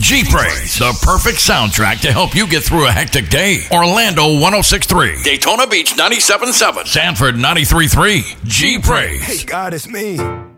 G-Praise, the perfect soundtrack to help you get through a hectic day. Orlando 106.3, Daytona Beach 97.7, Sanford 93.3. G-Praise. Hey, God, it's me.